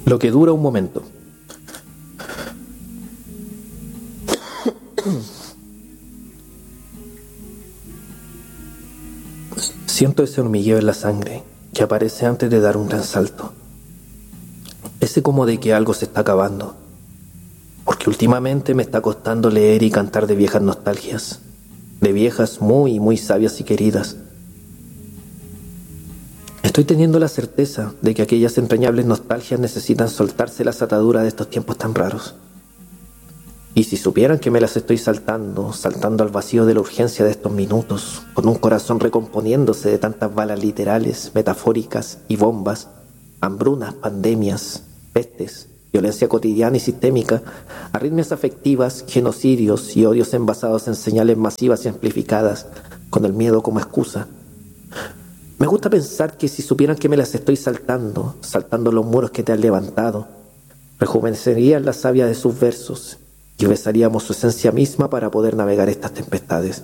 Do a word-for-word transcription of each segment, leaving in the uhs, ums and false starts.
Lo que dura un momento. Siento ese hormigueo en la sangre que aparece antes de dar un gran salto. Ese como de que algo se está acabando. Porque últimamente me está costando leer y cantar de viejas nostalgias. De viejas muy, muy sabias y queridas. Estoy teniendo la certeza de que aquellas entrañables nostalgias necesitan soltarse las ataduras de estos tiempos tan raros. Y si supieran que me las estoy saltando, saltando al vacío de la urgencia de estos minutos, con un corazón recomponiéndose de tantas balas literales, metafóricas y bombas, hambrunas, pandemias, pestes, violencia cotidiana y sistémica, arritmias afectivas, genocidios y odios envasados en señales masivas y amplificadas, con el miedo como excusa. Me gusta pensar que si supieran que me las estoy saltando, saltando los muros que te han levantado, rejuvenecerían la savia de sus versos y besaríamos su esencia misma para poder navegar estas tempestades.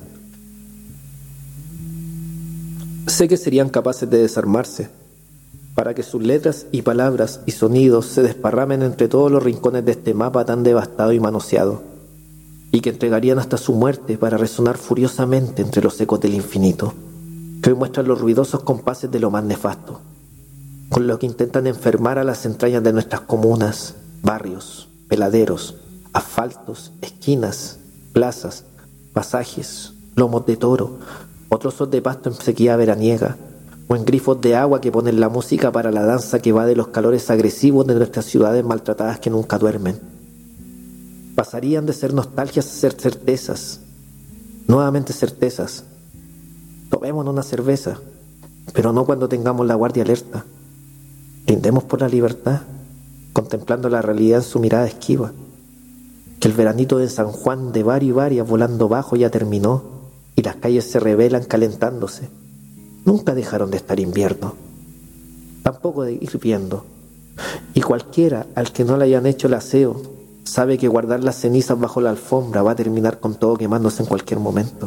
Sé que serían capaces de desarmarse, para que sus letras y palabras y sonidos se desparramen entre todos los rincones de este mapa tan devastado y manoseado, y que entregarían hasta su muerte para resonar furiosamente entre los ecos del infinito, que hoy muestran los ruidosos compases de lo más nefasto, con lo que intentan enfermar a las entrañas de nuestras comunas, barrios, peladeros, asfaltos, esquinas, plazas, pasajes, lomos de toro, o trozos de pasto en sequía veraniega, o en grifos de agua que ponen la música para la danza que va de los calores agresivos de nuestras ciudades maltratadas que nunca duermen. Pasarían de ser nostalgias a ser certezas, nuevamente certezas. Tomémonos una cerveza, pero no cuando tengamos la guardia alerta. Brindemos por la libertad, contemplando la realidad en su mirada esquiva. Que el veranito de San Juan de varios y varias volando bajo ya terminó y las calles se revelan calentándose. Nunca dejaron de estar invierno, tampoco de hirviendo. Y cualquiera al que no le hayan hecho el aseo sabe que guardar las cenizas bajo la alfombra va a terminar con todo quemándose en cualquier momento.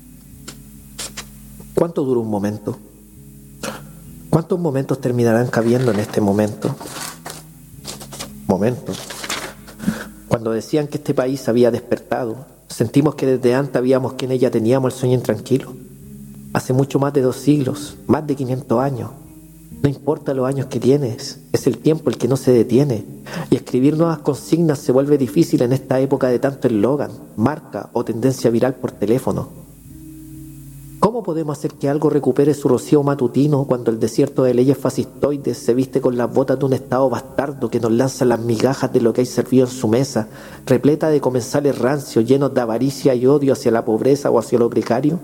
¿Cuánto dura un momento? ¿Cuántos momentos terminarán cabiendo en este momento? Momentos. Cuando decían que este país había despertado, sentimos que desde antes habíamos quienes ya teníamos el sueño intranquilo. Hace mucho más de dos siglos, más de quinientos años. No importa los años que tienes, es el tiempo el que no se detiene. Y escribir nuevas consignas se vuelve difícil en esta época de tanto eslogan, marca o tendencia viral por teléfono. ¿Cómo podemos hacer que algo recupere su rocío matutino cuando el desierto de leyes fascistoides se viste con las botas de un estado bastardo que nos lanza las migajas de lo que hay servido en su mesa, repleta de comensales rancios llenos de avaricia y odio hacia la pobreza o hacia lo precario?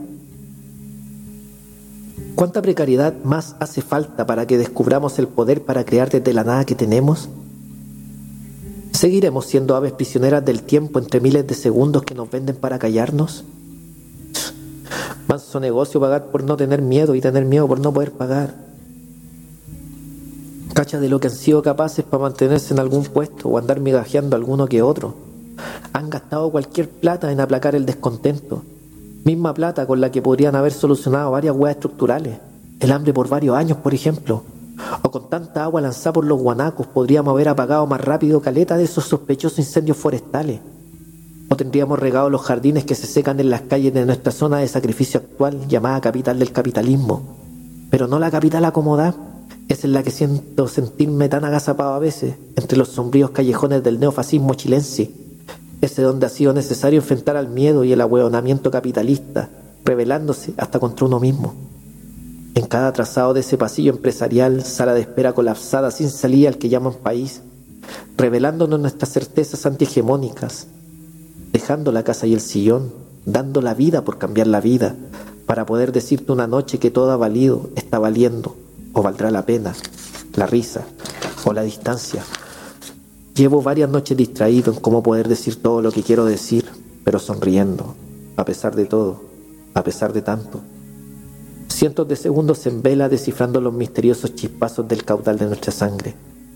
¿Cuánta precariedad más hace falta para que descubramos el poder para crear desde la nada que tenemos? ¿Seguiremos siendo aves prisioneras del tiempo entre miles de segundos que nos venden para callarnos? Manso negocio pagar por no tener miedo y tener miedo por no poder pagar. Cacha de lo que han sido capaces para mantenerse en algún puesto o andar migajeando alguno que otro. Han gastado cualquier plata en aplacar el descontento. Misma plata con la que podrían haber solucionado varias huellas estructurales. El hambre por varios años, por ejemplo. O con tanta agua lanzada por los guanacos podríamos haber apagado más rápido caleta de esos sospechosos incendios forestales. O tendríamos regado los jardines que se secan en las calles de nuestra zona de sacrificio actual, llamada capital del capitalismo. Pero no la capital acomodada, es en la que siento sentirme tan agazapado a veces, entre los sombríos callejones del neofascismo chilense, ese donde ha sido necesario enfrentar al miedo y el ahueonamiento capitalista, rebelándose hasta contra uno mismo. En cada trazado de ese pasillo empresarial, sala de espera colapsada sin salida al que llaman país, revelándonos nuestras certezas antihegemónicas, dejando la casa y el sillón, dando la vida por cambiar la vida, para poder decirte una noche que todo ha valido, está valiendo, o valdrá la pena, la risa, o la distancia. Llevo varias noches distraído en cómo poder decir todo lo que quiero decir, pero sonriendo, a pesar de todo, a pesar de tanto. Cientos de segundos en vela descifrando los misteriosos chispazos del caudal de nuestra sangre.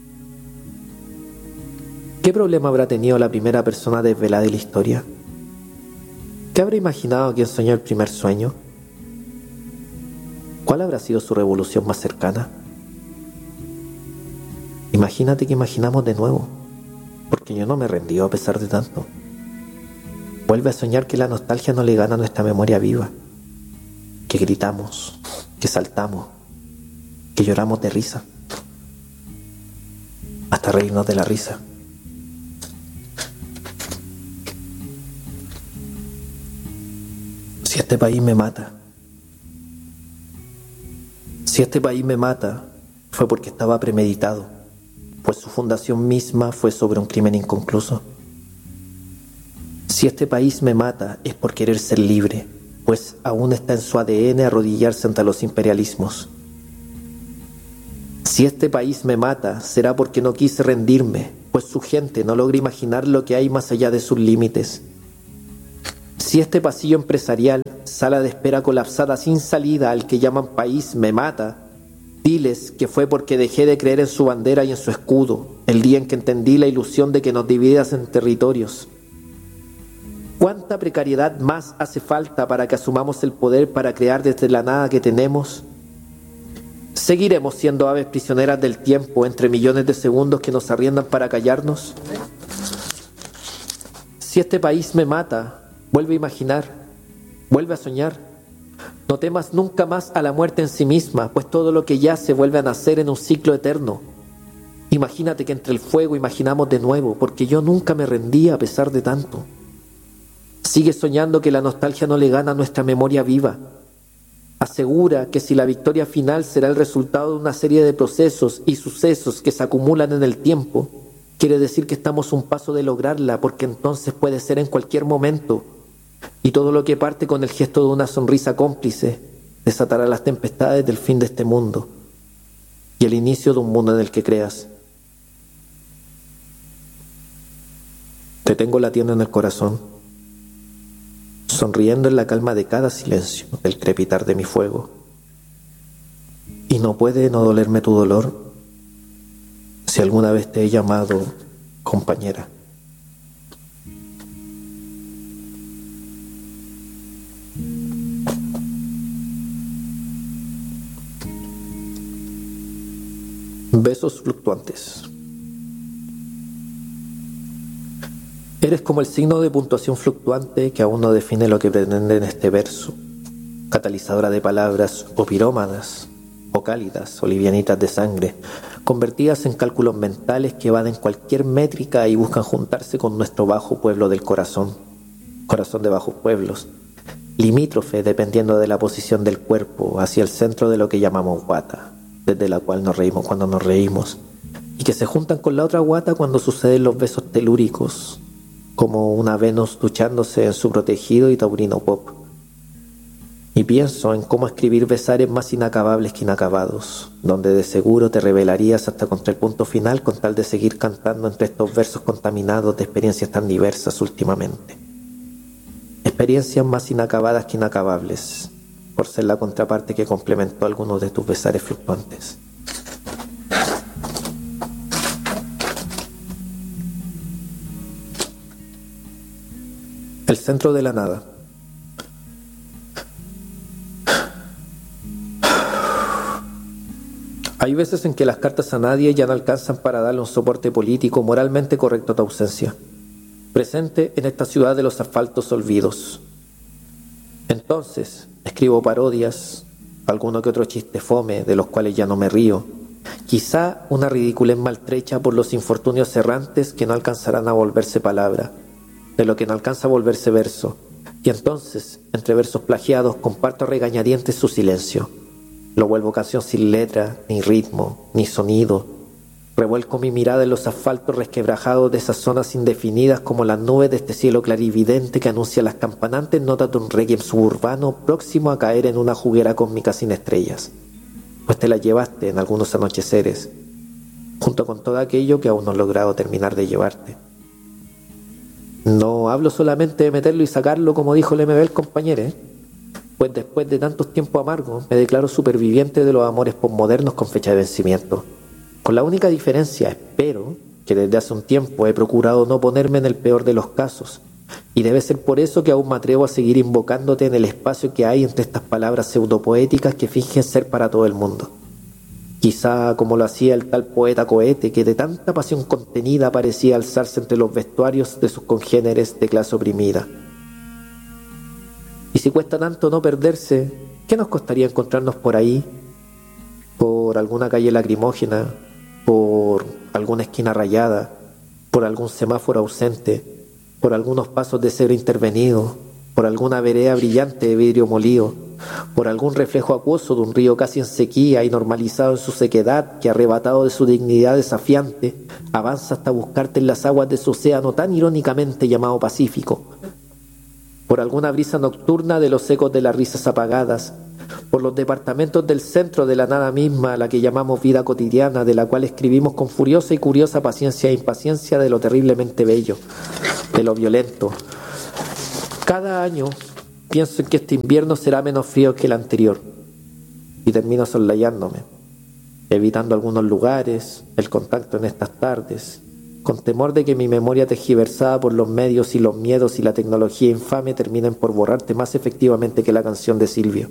¿Qué problema habrá tenido la primera persona desvelada de la historia? ¿Qué habrá imaginado quien soñó el primer sueño? ¿Cuál habrá sido su revolución más cercana? Imagínate que imaginamos de nuevo, porque yo no me rendí a pesar de tanto. Vuelve a soñar que la nostalgia no le gana a nuestra memoria viva, que gritamos, que saltamos, que lloramos de risa, hasta reírnos de la risa. Si este país me mata, si este país me mata, fue porque estaba premeditado, pues su fundación misma fue sobre un crimen inconcluso. Si este país me mata es por querer ser libre, pues aún está en su A D N arrodillarse ante los imperialismos. Si este país me mata será porque no quise rendirme, pues su gente no logra imaginar lo que hay más allá de sus límites. Si este pasillo empresarial, sala de espera colapsada sin salida al que llaman país me mata, diles que fue porque dejé de creer en su bandera y en su escudo, el día en que entendí la ilusión de que nos dividas en territorios. ¿Cuánta precariedad más hace falta para que asumamos el poder para crear desde la nada que tenemos? ¿Seguiremos siendo aves prisioneras del tiempo entre millones de segundos que nos arriendan para callarnos? Si este país me mata, vuelve a imaginar, vuelve a soñar. No temas nunca más a la muerte en sí misma, pues todo lo que yace vuelve a nacer en un ciclo eterno. Imagínate que entre el fuego imaginamos de nuevo, porque yo nunca me rendí a pesar de tanto. Sigue soñando que la nostalgia no le gana a nuestra memoria viva. Asegura que si la victoria final será el resultado de una serie de procesos y sucesos que se acumulan en el tiempo, quiere decir que estamos a un paso de lograrla, porque entonces puede ser en cualquier momento. Y todo lo que parte con el gesto de una sonrisa cómplice desatará las tempestades del fin de este mundo y el inicio de un mundo en el que creas. Te tengo latiendo en el corazón, sonriendo en la calma de cada silencio, del crepitar de mi fuego. Y no puede no dolerme tu dolor si alguna vez te he llamado compañera. Besos fluctuantes. Eres como el signo de puntuación fluctuante que aún no define lo que pretende en este verso, catalizadora de palabras o pirómanas, o cálidas o livianitas de sangre, convertidas en cálculos mentales que evaden cualquier métrica y buscan juntarse con nuestro bajo pueblo del corazón, corazón de bajos pueblos, limítrofe dependiendo de la posición del cuerpo hacia el centro de lo que llamamos guata, desde la cual nos reímos cuando nos reímos, y que se juntan con la otra guata cuando suceden los besos telúricos, como una Venus duchándose en su protegido y taurino pop. Y pienso en cómo escribir besares más inacabables que inacabados, donde de seguro te revelarías hasta contra el punto final con tal de seguir cantando entre estos versos contaminados de experiencias tan diversas últimamente. Experiencias más inacabadas que inacabables, por ser la contraparte que complementó algunos de tus besares fluctuantes. El centro de la nada. Hay veces en que las cartas a nadie ya no alcanzan para darle un soporte político moralmente correcto a tu ausencia, presente en esta ciudad de los asfaltos olvidos. Entonces, escribo parodias, alguno que otro chiste fome de los cuales ya no me río, quizá una ridiculez maltrecha por los infortunios errantes que no alcanzarán a volverse palabra, de lo que no alcanza a volverse verso, y entonces, entre versos plagiados, comparto a regañadientes su silencio. Lo vuelvo canción sin letra, ni ritmo, ni sonido. Revuelco mi mirada en los asfaltos resquebrajados de esas zonas indefinidas como las nubes de este cielo clarividente que anuncia las campanantes notas de un requiem suburbano próximo a caer en una juguera cósmica sin estrellas, pues te la llevaste en algunos anocheceres, junto con todo aquello que aún no he logrado terminar de llevarte. No hablo solamente de meterlo y sacarlo como dijo el M B el compañero, ¿eh? Pues después de tantos tiempos amargos me declaro superviviente de los amores posmodernos con fecha de vencimiento, con la única diferencia, espero, que desde hace un tiempo he procurado no ponerme en el peor de los casos, y debe ser por eso que aún me atrevo a seguir invocándote en el espacio que hay entre estas palabras pseudopoéticas que fingen ser para todo el mundo. quizá como lo hacía el tal poeta Coete, que de tanta pasión contenida parecía alzarse entre los vestuarios de sus congéneres de clase oprimida. Y si cuesta tanto no perderse, ¿qué nos costaría encontrarnos por ahí, por alguna calle lacrimógena, por alguna esquina rayada, por algún semáforo ausente, por algunos pasos de cebra intervenido, por alguna vereda brillante de vidrio molido, por algún reflejo acuoso de un río casi en sequía y normalizado en su sequedad, que arrebatado de su dignidad desafiante, avanza hasta buscarte en las aguas de su océano tan irónicamente llamado Pacífico, por alguna brisa nocturna de los ecos de las risas apagadas, por los departamentos del centro de la nada misma, la que llamamos vida cotidiana, de la cual escribimos con furiosa y curiosa paciencia e impaciencia de lo terriblemente bello, de lo violento. Cada año pienso en que este invierno será menos frío que el anterior y termino soslayándome, evitando algunos lugares, el contacto en estas tardes, con temor de que mi memoria tergiversada por los medios y los miedos y la tecnología infame terminen por borrarte más efectivamente que la canción de Silvio.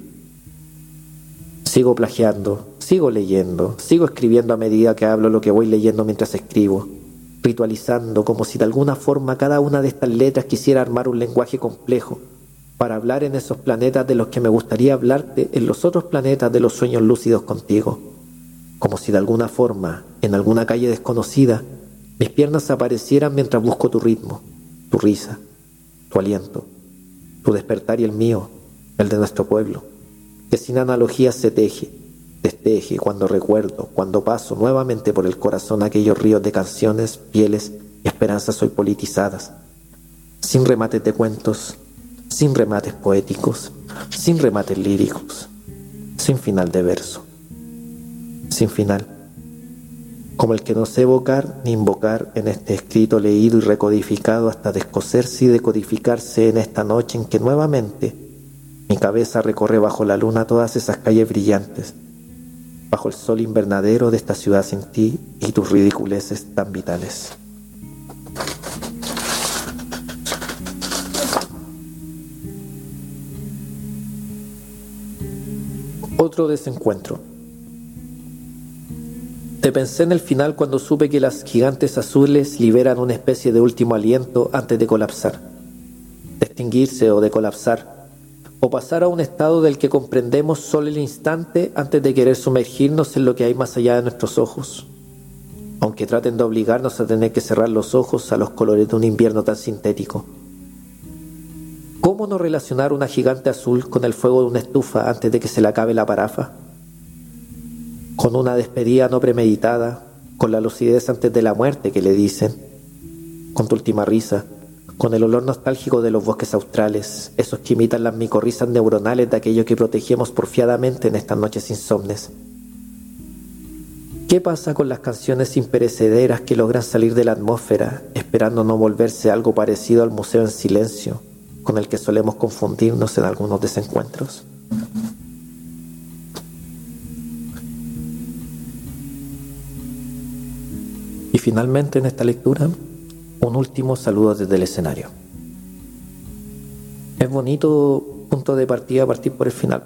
Sigo plagiando, sigo leyendo, sigo escribiendo a medida que hablo lo que voy leyendo mientras escribo, ritualizando como si de alguna forma cada una de estas letras quisiera armar un lenguaje complejo para hablar en esos planetas de los que me gustaría hablarte en los otros planetas de los sueños lúcidos contigo, como si de alguna forma, en alguna calle desconocida, mis piernas aparecieran mientras busco tu ritmo, tu risa, tu aliento, tu despertar y el mío, el de nuestro pueblo, que sin analogías se teje, desteje cuando recuerdo, cuando paso nuevamente por el corazón aquellos ríos de canciones, pieles y esperanzas hoy politizadas, sin remates de cuentos, sin remates poéticos, sin remates líricos, sin final de verso, sin final, como el que no sé evocar ni invocar en este escrito leído y recodificado hasta descoserse y decodificarse en esta noche en que nuevamente mi cabeza recorre bajo la luna todas esas calles brillantes, bajo el sol invernadero de esta ciudad sin ti y tus ridiculeces tan vitales. Otro desencuentro. Te pensé en el final cuando supe que las gigantes azules liberan una especie de último aliento antes de colapsar, de extinguirse o de colapsar, o pasar a un estado del que comprendemos solo el instante antes de querer sumergirnos en lo que hay más allá de nuestros ojos, aunque traten de obligarnos a tener que cerrar los ojos a los colores de un invierno tan sintético. ¿Cómo no relacionar una gigante azul con el fuego de una estufa antes de que se le acabe la parafa? Con una despedida no premeditada, con la lucidez antes de la muerte que le dicen, con tu última risa, con el olor nostálgico de los bosques australes, esos que imitan las micorrizas neuronales de aquello que protegemos porfiadamente en estas noches insomnes. ¿Qué pasa con las canciones imperecederas que logran salir de la atmósfera, esperando no volverse algo parecido al museo en silencio, con el que solemos confundirnos en algunos desencuentros? Y finalmente en esta lectura, un último saludo desde el escenario. Es bonito punto de partida partir por el final.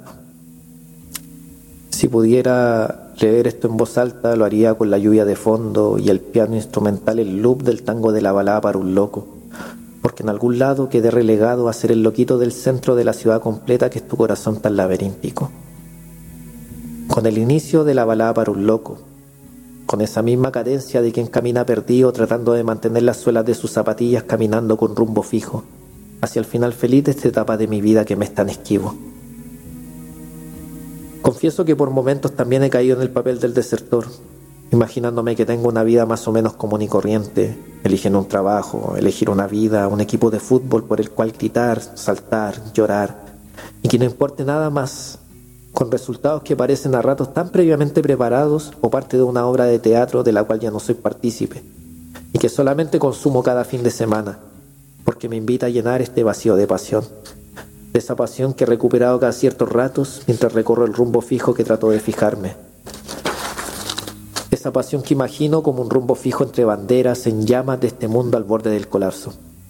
Si pudiera leer esto en voz alta, lo haría con la lluvia de fondo y el piano instrumental, el loop del tango de la balada para un loco, porque en algún lado quedé relegado a ser el loquito del centro de la ciudad completa que es tu corazón tan laberíntico. Con el inicio de la balada para un loco, con esa misma cadencia de quien camina perdido tratando de mantener las suelas de sus zapatillas caminando con rumbo fijo, hacia el final feliz de esta etapa de mi vida que me es tan esquivo. Confieso que por momentos también he caído en el papel del desertor, imaginándome que tengo una vida más o menos común y corriente, eligiendo un trabajo, elegir una vida, un equipo de fútbol por el cual gritar, saltar, llorar, y que no importe nada más, con resultados que parecen a ratos tan previamente preparados o parte de una obra de teatro de la cual ya no soy partícipe, y que solamente consumo cada fin de semana, porque me invita a llenar este vacío de pasión, de esa pasión que he recuperado cada ciertos ratos mientras recorro el rumbo fijo que trato de fijarme. Esa pasión que imagino como un rumbo fijo entre banderas en llamas de este mundo al borde del colapso.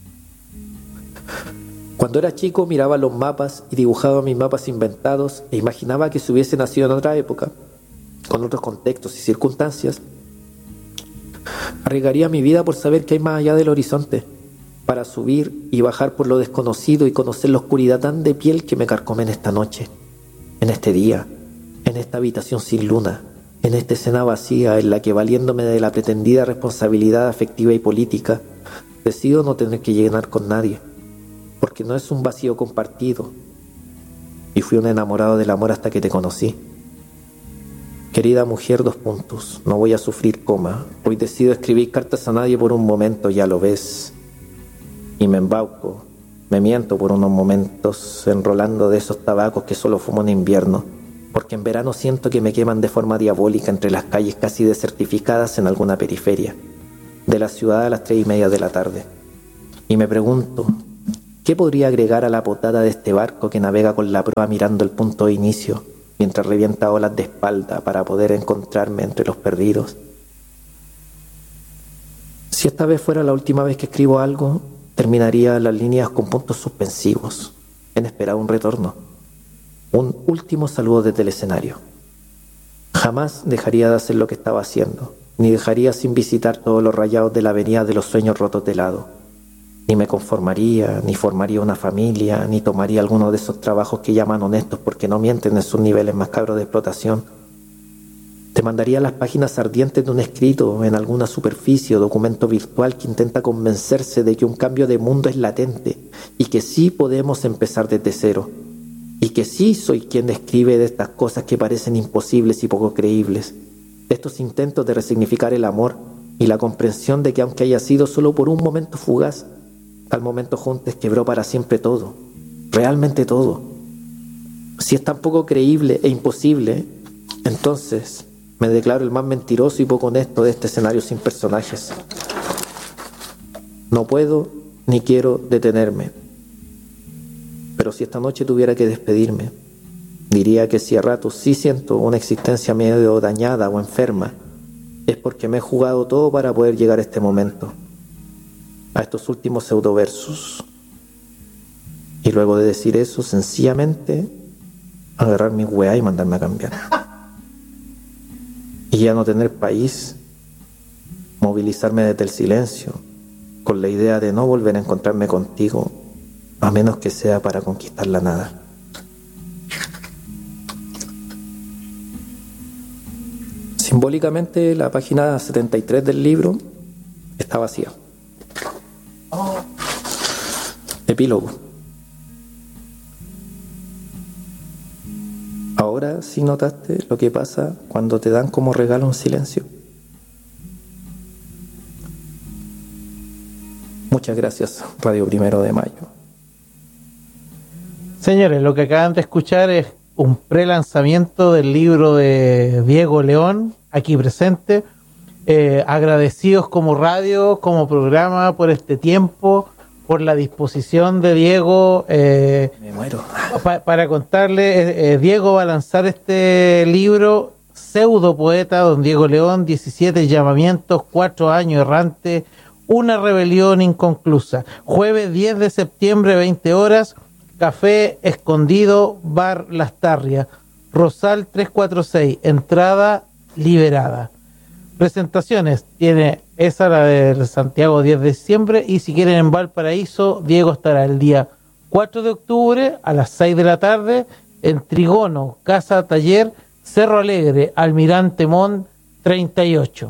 Cuando era chico miraba los mapas y dibujaba mis mapas inventados e imaginaba que se hubiese nacido en otra época, con otros contextos y circunstancias, arriesgaría mi vida por saber qué hay más allá del horizonte, para subir y bajar por lo desconocido y conocer la oscuridad tan de piel que me carcome en esta noche, en este día, en esta habitación sin luna, en esta escena vacía en la que, valiéndome de la pretendida responsabilidad afectiva y política, decido no tener que llenar con nadie, porque no es un vacío compartido, y fui un enamorado del amor hasta que te conocí. Querida mujer, dos puntos, no voy a sufrir coma, hoy decido escribir cartas a nadie por un momento, ya lo ves, y me embauco, me miento por unos momentos, enrolando de esos tabacos que solo fumo en invierno, porque en verano siento que me queman de forma diabólica entre las calles casi desertificadas en alguna periferia de la ciudad a las tres y media de la tarde. Y me pregunto, ¿qué podría agregar a la potada de este barco que navega con la proa mirando el punto de inicio, mientras revienta olas de espalda para poder encontrarme entre los perdidos? Si esta vez fuera la última vez que escribo algo, terminaría las líneas con puntos suspensivos, en espera de un retorno. Un último saludo desde el escenario. Jamás dejaría de hacer lo que estaba haciendo, ni dejaría sin visitar todos los rayados de la avenida de los sueños rotos de lado. Ni me conformaría, ni formaría una familia, ni tomaría alguno de esos trabajos que llaman honestos porque no mienten en sus niveles más cabros de explotación. Te mandaría las páginas ardientes de un escrito en alguna superficie o documento virtual que intenta convencerse de que un cambio de mundo es latente y que sí podemos empezar desde cero. Y que sí soy quien escribe de estas cosas que parecen imposibles y poco creíbles. De estos intentos de resignificar el amor y la comprensión de que aunque haya sido solo por un momento fugaz, al momento juntos quebró para siempre todo. Realmente todo. Si es tan poco creíble e imposible, entonces me declaro el más mentiroso y poco honesto de este escenario sin personajes. No puedo ni quiero detenerme. Pero si esta noche tuviera que despedirme, diría que si a ratos sí siento una existencia medio dañada o enferma, es porque me he jugado todo para poder llegar a este momento, a estos últimos pseudoversos. Y luego de decir eso, sencillamente agarrar mi weá y mandarme a cambiar. Y ya no tener país, movilizarme desde el silencio, con la idea de no volver a encontrarme contigo, a menos que sea para conquistar la nada. Simbólicamente, la página setenta y tres del libro está vacía. Epílogo. Ahora sí notaste lo que pasa cuando te dan como regalo un silencio. Muchas gracias, Radio Primero de Mayo. Señores, lo que acaban de escuchar es un prelanzamiento del libro de Diego León, aquí presente. Eh, agradecidos como radio, como programa, por este tiempo, por la disposición de Diego. Eh, Me muero. Pa, para contarle, eh, eh, Diego va a lanzar este libro, Pseudo Poeta, don Diego León, diecisiete llamamientos, cuatro años errante, una rebelión inconclusa. Jueves diez de septiembre, veinte horas, Café Escondido, Bar Las Tarrias, Rosal trescientos cuarenta y seis, entrada liberada. Presentaciones, tiene esa, la de Santiago, diez de diciembre, y si quieren en Valparaíso, Diego estará el día cuatro de octubre a las seis de la tarde en Trigono, Casa Taller, Cerro Alegre, Almirante Montt treinta y ocho.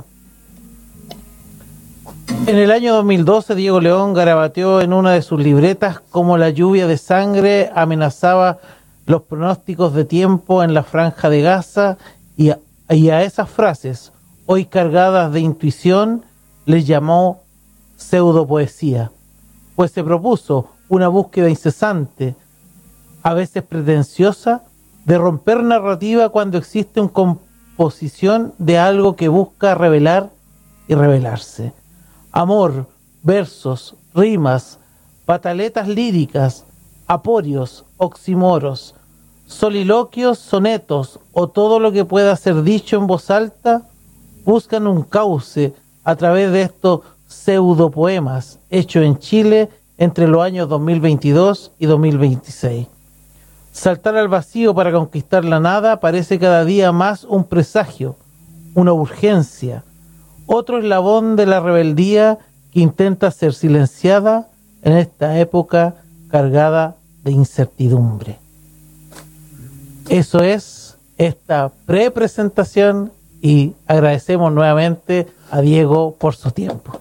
En el año dos mil doce, Diego León garabateó en una de sus libretas cómo la lluvia de sangre amenazaba los pronósticos de tiempo en la Franja de Gaza, y a, y a esas frases, hoy cargadas de intuición, les llamó pseudopoesía, pues se propuso una búsqueda incesante, a veces pretenciosa, de romper narrativa cuando existe una composición de algo que busca revelar y revelarse. Amor, versos, rimas, pataletas líricas, aporios, oxímoros, soliloquios, sonetos o todo lo que pueda ser dicho en voz alta, buscan un cauce a través de estos pseudopoemas hechos en Chile entre los años dos mil veintidós y dos mil veintiséis. Saltar al vacío para conquistar la nada parece cada día más un presagio, una urgencia, otro eslabón de la rebeldía que intenta ser silenciada en esta época cargada de incertidumbre. Eso es esta pre-presentación y agradecemos nuevamente a Diego por su tiempo.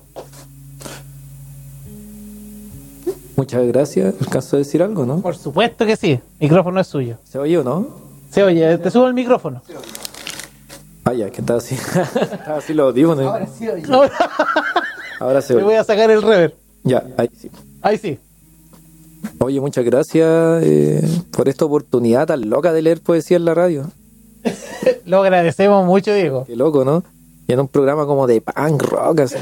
Muchas gracias. ¿Alcanzo a decir algo, no? Por supuesto que sí. El micrófono es suyo. ¿Se oye o no? Se oye. Te subo el micrófono. Vaya, que estaba así. Estaba así los audífonos. Ahora sí oye. Ahora se Te oye. voy a sacar el reverb. Ya, ahí sí. Ahí sí. Oye, muchas gracias eh, por esta oportunidad tan loca de leer poesía en la radio. Lo agradecemos mucho, Diego. Qué loco, ¿no? Y en un programa como de punk rock, así.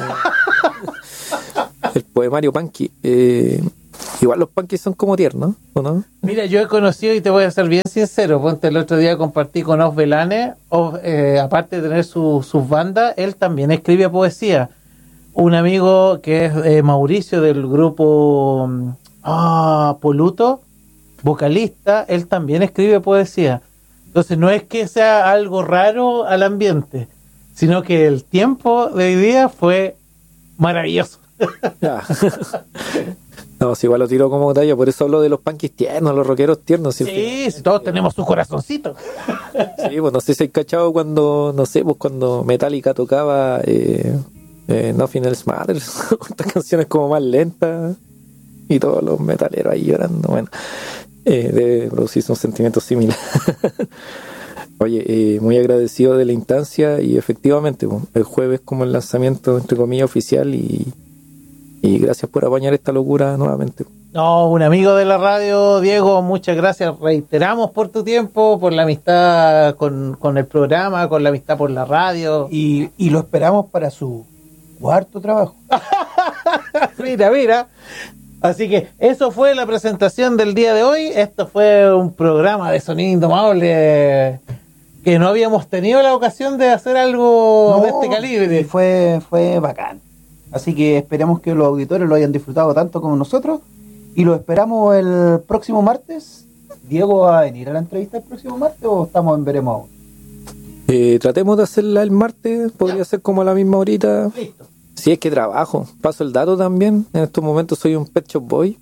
El poemario punky. Eh, igual los punkies son como tiernos, ¿o no? Mira, yo he conocido, y te voy a ser bien sincero, ponte, el otro día compartí con Os Velane, Os, eh, aparte de tener su, sus bandas, él también escribe poesía. Un amigo que es eh, Mauricio del grupo ah, Poluto, vocalista, él también escribe poesía. Entonces no es que sea algo raro al ambiente, sino que el tiempo de hoy día fue maravilloso. Ya. No, si igual lo tiro como talla, por eso hablo de los punkies tiernos, los rockeros tiernos. ¿Sí? Sí, sí, todos tenemos su corazoncito. Sí, pues no sé si hay cachado cuando, no sé, pues cuando Metallica tocaba eh, eh, Nothing Else Matters, estas canciones como más lentas y todos los metaleros ahí llorando. Bueno, eh, debe producirse un sentimiento similar. Oye, eh, muy agradecido de la instancia y efectivamente, pues, el jueves como el lanzamiento, entre comillas, oficial y, y gracias por apañar esta locura nuevamente. No, un amigo de la radio, Diego, muchas gracias. Reiteramos por tu tiempo, por la amistad con, con el programa, con la amistad por la radio. Y, y lo esperamos para su cuarto trabajo. Mira, mira. Así que eso fue la presentación del día de hoy. Esto fue un programa de Sonido Indomable que no habíamos tenido la ocasión de hacer algo No, de este calibre. y fue, fue bacán. Así que esperemos que los auditores lo hayan disfrutado tanto como nosotros. Y lo esperamos el próximo martes. Diego, ¿va a venir a la entrevista el próximo martes o estamos en veremos aún? Eh, tratemos de hacerla el martes, podría ser como a la misma horita. Listo. Si es que trabajo, paso el dato también. En estos momentos soy un Pet Shop Boy.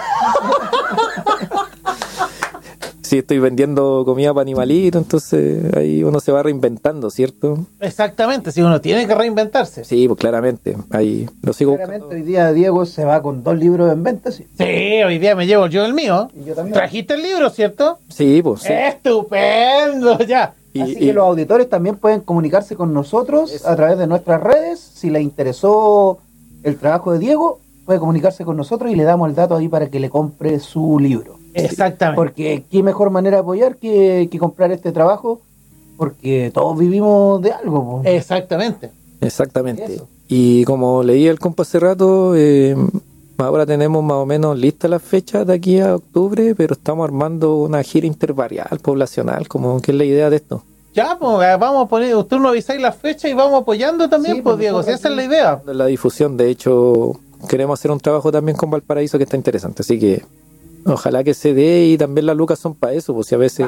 Sí, estoy vendiendo comida para animalitos, entonces ahí uno se va reinventando, ¿cierto? Exactamente, si uno tiene que reinventarse. Sí, pues claramente, ahí lo sigo Claramente buscando. hoy día Diego se va con dos libros en venta, sí. Sí, hoy día me llevo yo el mío. Y yo también. Trajiste el libro, ¿cierto? Sí, pues sí. Estupendo, ya. Y, Así y- que los auditores también pueden comunicarse con nosotros Eso. a través de nuestras redes. Si les interesó el trabajo de Diego, puede comunicarse con nosotros y le damos el dato ahí para que le compre su libro. Exactamente. Porque qué mejor manera de apoyar que, que comprar este trabajo, porque todos vivimos de algo. Po. Exactamente. Exactamente. Eso. Y como leí el compa hace rato, eh, ahora tenemos más o menos listas las fechas de aquí a octubre, pero estamos armando una gira interbarrial, poblacional, como que es la idea de esto. Ya, pues vamos a poner, usted nos avisáis la fecha y vamos apoyando también, Sí, pues pues, Diego, si nosotros esa es la aquí- idea. La difusión, de hecho, queremos hacer un trabajo también con Valparaíso que está interesante, así que ojalá que se dé y también las lucas son para eso, pues si a veces,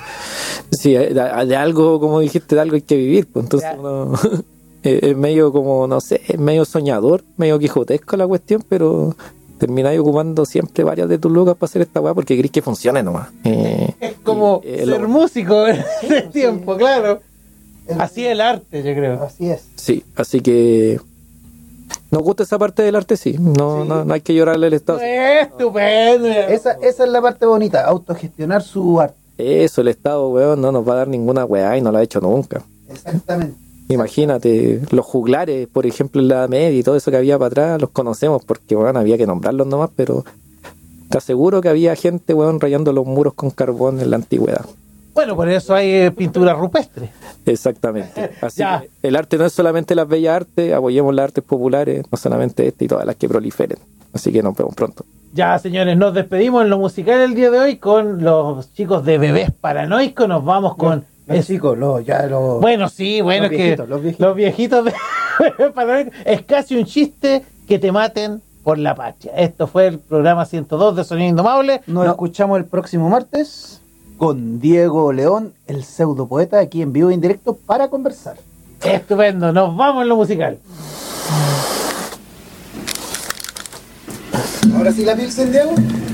si de, de algo, como dijiste, de algo hay que vivir, pues entonces Ya. uno es es medio como, no sé, es medio soñador, medio quijotesco la cuestión, pero termináis ocupando siempre varias de tus lucas para hacer esta weá porque querés que funcione nomás. Eh, Es como y, eh, ser lo- músico en ese tiempo, claro. El- Así es el arte, yo creo. Así es. Sí, así que nos gusta esa parte del arte, sí, no, Sí. no, no hay que llorarle al Estado. Estupendo. Esa, esa es la parte bonita, autogestionar su arte. Eso, el Estado, weón, no nos va a dar ninguna weá y no lo ha hecho nunca. Exactamente. Imagínate, los juglares, por ejemplo, en la Edad Media y todo eso que había para atrás, los conocemos porque, weón, había que nombrarlos nomás, pero te aseguro que había gente, weón, rayando los muros con carbón en la antigüedad. Bueno, por eso hay eh, pintura rupestre. Exactamente. Así Ya. que el arte no es solamente las bellas artes, apoyemos las artes populares, no solamente este y todas las que proliferen. Así que nos vemos pronto. Ya, señores, nos despedimos en lo musical el día de hoy con los chicos de Bebés Paranoicos. Nos vamos con... Los es- chicos, los, ya los... Bueno, sí, bueno, Los es que viejitos, los viejitos. los viejitos de Bebés Paranoicos. Es casi un chiste que te maten por la patria. Esto fue el programa ciento dos de Sonido Indomable. Nos No- escuchamos el próximo martes. con Diego León, el pseudo poeta, aquí en vivo e indirecto para conversar. Estupendo, nos vamos en lo musical. Ahora sí la Pilsen, Diego.